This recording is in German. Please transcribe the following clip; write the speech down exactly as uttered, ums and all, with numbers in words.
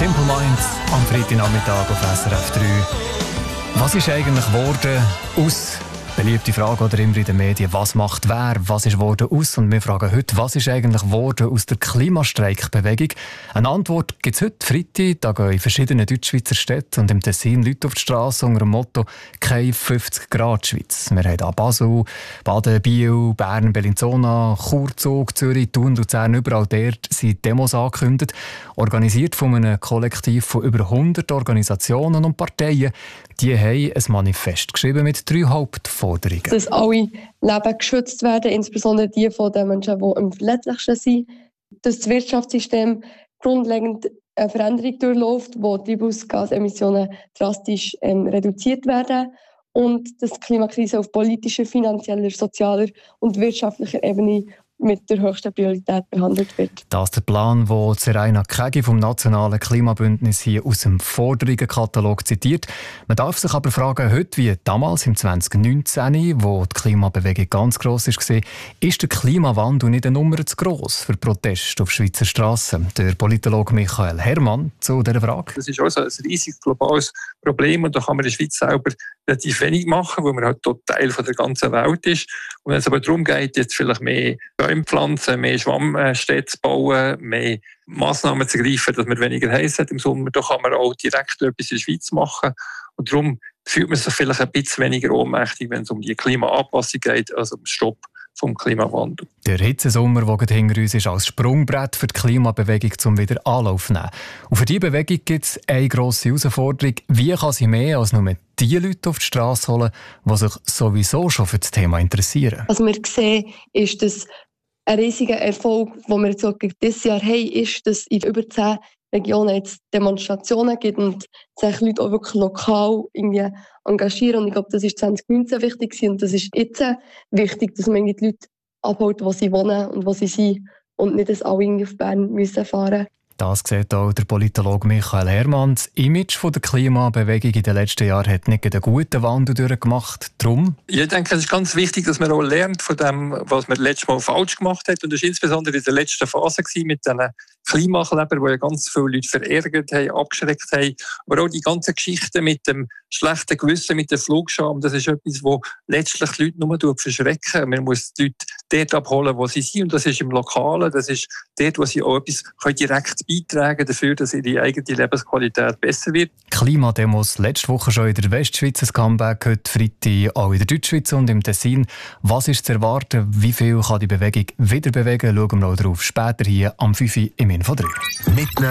Simple Minds am Freitagnachmittag auf S R F drei. Was ist eigentlich geworden aus, beliebte Frage oder immer in den Medien, was macht wer, was ist geworden aus? Und wir fragen heute, was ist eigentlich geworden aus der Klimastreikbewegung? Eine Antwort gibt es heute, Freitag. Da gehen in verschiedenen Deutschschweizer Städten und im Tessin Leute auf die Straße unter dem Motto «Keine fünfzig Grad Schweiz». Wir haben hier Basel, Baden, Biel, Bern, Bellinzona, Chur, Zug, Zürich, Thun, Luzern, überall dort sind Demos angekündigt, organisiert von einem Kollektiv von über hundert Organisationen und Parteien. Die haben ein Manifest geschrieben mit drei Hauptforderungen. Dass alle Leben geschützt werden, insbesondere die von den Menschen, die am verletzlichsten sind. Dass das Wirtschaftssystem grundlegend eine Veränderung durchläuft, wo die Treibhausgasemissionen drastisch ähm, reduziert werden. Und dass die Klimakrise auf politischer, finanzieller, sozialer und wirtschaftlicher Ebene mit der höchsten Priorität behandelt wird. Das ist der Plan, den Seraina Kegi vom Nationalen Klimabündnis hier aus dem Forderungenkatalog zitiert. Man darf sich aber fragen, heute wie damals im zwanzig neunzehn, wo die Klimabewegung ganz gross war, ist der Klimawandel nicht eine Nummer zu gross für Proteste auf Schweizer Strassen? Der Politologe Michael Herrmann zu dieser Frage. Das ist auch so ein riesiges globales Problem und da kann man in der Schweiz selber relativ wenig machen, weil man halt dort Teil von der ganzen Welt ist. Und wenn es aber darum geht, jetzt vielleicht mehr Bäume pflanzen, mehr Schwammstädte zu bauen, mehr Massnahmen zu ergreifen, dass man weniger heiß hat im Sommer, da kann man auch direkt etwas in der Schweiz machen. Und darum fühlt man sich vielleicht ein bisschen weniger ohnmächtig, wenn es um die Klimaanpassung geht, als um den Stopp vom Klimawandel. Der Hitzesommer, der gerade hinter uns ist, als Sprungbrett für die Klimabewegung zum wieder Anlauf nehmen. Und für diese Bewegung gibt es eine grosse Herausforderung. Wie kann sie mehr als nur die Leute auf die Straße holen, die sich sowieso schon für das Thema interessieren? Was wir sehen, ist, dass ein riesiger Erfolg, den wir jetzt auch dieses Jahr haben, ist, dass in über zehn Regionen jetzt Demonstrationen gibt und sich Leute auch wirklich lokal irgendwie engagieren. Und ich glaube, das war zwanzig neunzehn wichtig und das ist jetzt wichtig, dass man die Leute abholt, wo sie wohnen und wo sie sind und nicht, dass alle irgendwie auf Bern müssen fahren. Das sieht auch der Politologe Michael Herrmann. Das Image der Klimabewegung in den letzten Jahren hat nicht einen guten Wandel durchgemacht. Darum? Ich denke, es ist ganz wichtig, dass man auch lernt von dem, was man letztes Mal falsch gemacht hat. Und das war insbesondere in der letzten Phase mit den Klimakleber, die ja ganz viele Leute verärgert haben, abgeschreckt haben. Aber auch die ganzen Geschichten mit dem schlechten Gewissen, mit der Flugscham, das ist etwas, das letztlich die Leute nur verschrecken. Man muss die Leute dort abholen, wo sie sind. Und das ist im Lokalen, das ist dort, wo sie auch etwas direkt beitragen dafür, dass ihre eigene Lebensqualität besser wird. Klimademos letzte Woche schon in der Westschweiz, ein Comeback heute Freitag auch in der Deutschschweiz und im Tessin. Was ist zu erwarten? Wie viel kann die Bewegung wieder bewegen? Schauen wir noch drauf später hier am fünf Uhr im Info drei.